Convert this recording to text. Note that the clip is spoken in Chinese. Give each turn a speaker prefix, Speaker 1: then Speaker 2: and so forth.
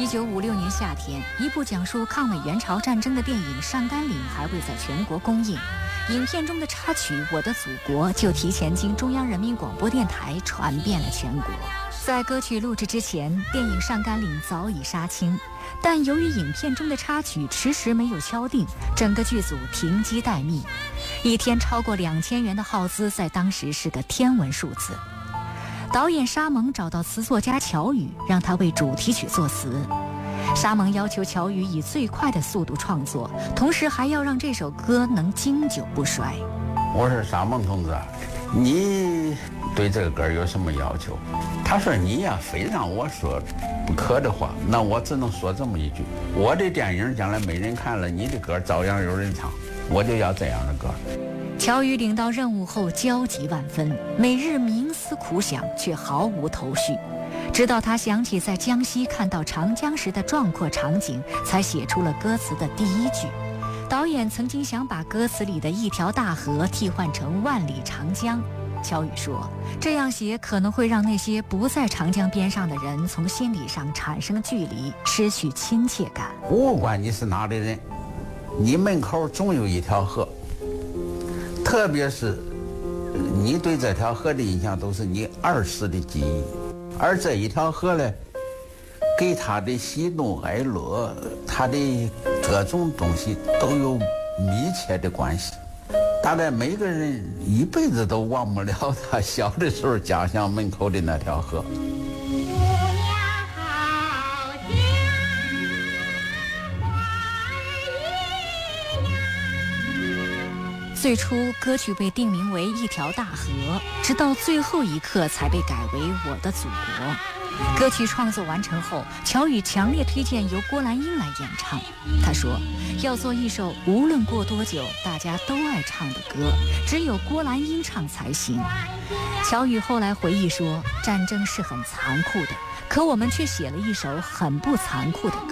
Speaker 1: 1956年夏天，一部讲述抗美援朝战争的电影《上甘岭》还未在全国公映，影片中的插曲《我的祖国》就提前经中央人民广播电台传遍了全国。在歌曲录制之前，电影《上甘岭》早已杀青，但由于影片中的插曲迟迟没有敲定，整个剧组停机待命。一天超过2000元的耗资在当时是个天文数字。导演沙蒙找到词作家乔羽，让他为主题曲作词。沙蒙要求乔羽以最快的速度创作，同时还要让这首歌能经久不衰。
Speaker 2: 我说沙蒙同志，你对这个歌有什么要求？他说你呀，非让我说不可的话，那我只能说这么一句：我的电影将来没人看了，你的歌照样有人唱，我就要这样的歌。
Speaker 1: 乔羽领到任务后焦急万分，每日冥思苦想，却毫无头绪。直到他想起在江西看到长江时的壮阔场景，才写出了歌词的第一句。导演曾经想把歌词里的一条大河替换成万里长江，乔羽说，这样写可能会让那些不在长江边上的人从心理上产生距离，失去亲切感。
Speaker 2: 不管你是哪里人，你门口总有一条河，特别是你对这条河的印象都是你儿时的记忆，而这一条河呢，给他的喜怒哀乐，他的各种东西都有密切的关系。大概每个人一辈子都忘不了他小的时候家乡门口的那条河。
Speaker 1: 最初歌曲被定名为一条大河，直到最后一刻才被改为我的祖国。歌曲创作完成后，乔羽强烈推荐由郭兰英来演唱。他说，要做一首无论过多久大家都爱唱的歌，只有郭兰英唱才行。乔羽后来回忆说，战争是很残酷的，可我们却写了一首很不残酷的歌。